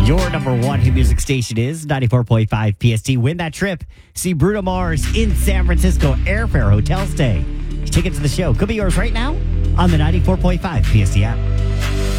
Your number one hit music station is 94.5 PST. Win that trip. See Bruno Mars in San Francisco. Airfare, hotel stay. Tickets to the show could be yours right now on the 94.5 PST app.